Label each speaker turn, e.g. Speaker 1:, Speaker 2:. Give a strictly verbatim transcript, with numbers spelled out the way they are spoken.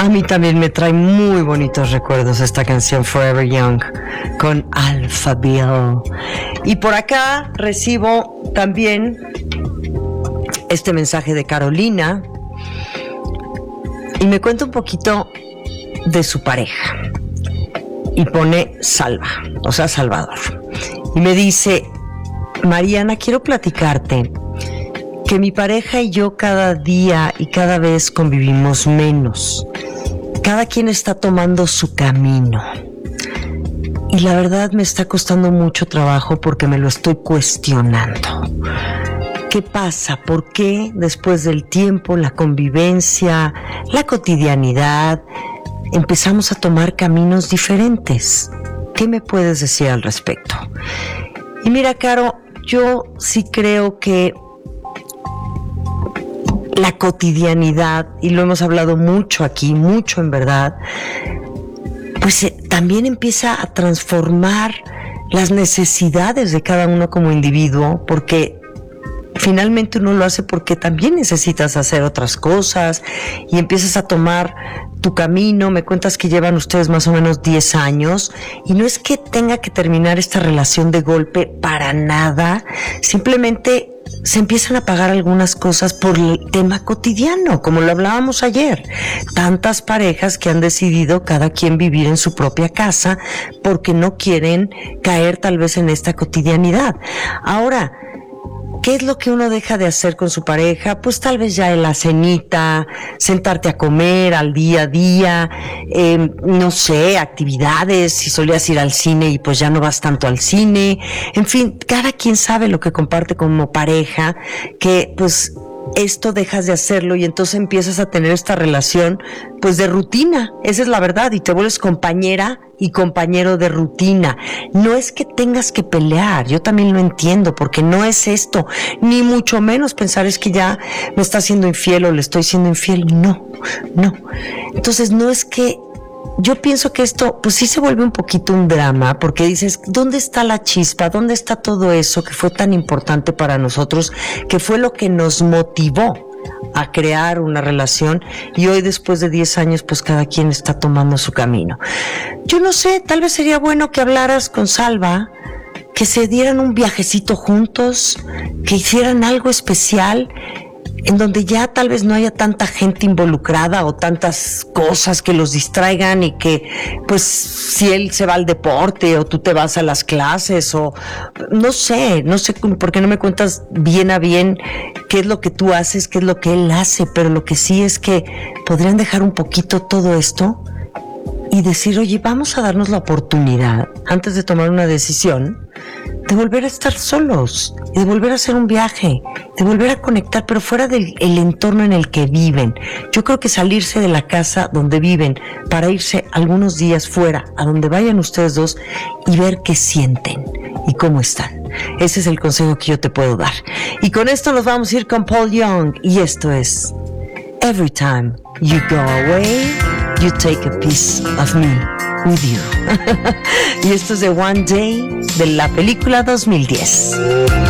Speaker 1: A mí también me trae muy bonitos recuerdos esta canción Forever Young con Alphaville. Y por acá recibo también este mensaje de Carolina y me cuenta un poquito de su pareja y pone Salva, o sea Salvador, y me dice: Mariana, quiero platicarte que mi pareja y yo cada día y cada vez convivimos menos. Cada quien está tomando su camino. Y la verdad me está costando mucho trabajo porque me lo estoy cuestionando. ¿Qué pasa? ¿Por qué después del tiempo, la convivencia, la cotidianidad, empezamos a tomar caminos diferentes? ¿Qué me puedes decir al respecto? Y mira, Caro, yo sí creo que la cotidianidad, y lo hemos hablado mucho aquí, mucho en verdad, pues eh, también empieza a transformar las necesidades de cada uno como individuo, porque finalmente uno lo hace porque también necesitas hacer otras cosas y empiezas a tomar tu camino. Me cuentas que llevan ustedes más o menos diez años y no es que tenga que terminar esta relación de golpe para nada, simplemente se empiezan a pagar algunas cosas por el tema cotidiano, como lo hablábamos ayer. Tantas parejas que han decidido cada quien vivir en su propia casa porque no quieren caer tal vez en esta cotidianidad. Ahora, ¿qué es lo que uno deja de hacer con su pareja? Pues tal vez ya en la cenita, sentarte a comer al día a día, eh, no sé, actividades, si solías ir al cine y pues ya no vas tanto al cine. En fin, cada quien sabe lo que comparte como pareja, que pues esto dejas de hacerlo y entonces empiezas a tener esta relación pues de rutina, esa es la verdad, y te vuelves compañera y compañero de rutina. No es que tengas que pelear, yo también lo entiendo, porque no es esto, ni mucho menos pensar es que ya me está siendo infiel o le estoy siendo infiel, no, no. Entonces no es que, yo pienso que esto pues sí se vuelve un poquito un drama, porque dices, ¿dónde está la chispa? ¿Dónde está todo eso que fue tan importante para nosotros, que fue lo que nos motivó a crear una relación? Y hoy, después de diez años, pues cada quien está tomando su camino. Yo no sé, tal vez sería bueno que hablaras con Salva, que se dieran un viajecito juntos, que hicieran algo especial, en donde ya tal vez no haya tanta gente involucrada o tantas cosas que los distraigan, y que pues si él se va al deporte o tú te vas a las clases, o no sé, no sé por qué no me cuentas bien a bien qué es lo que tú haces, qué es lo que él hace, pero lo que sí es que podrían dejar un poquito todo esto y decir, oye, vamos a darnos la oportunidad antes de tomar una decisión de volver a estar solos, y de volver a hacer un viaje, de volver a conectar, pero fuera del el entorno en el que viven. Yo creo que salirse de la casa donde viven para irse algunos días fuera, a donde vayan ustedes dos, y ver qué sienten y cómo están. Ese es el consejo que yo te puedo dar. Y con esto nos vamos a ir con Paul Young, y esto es Every Time You Go Away, You Take a Piece of Me with You. Y esto es de One Day, de la película dos mil diez.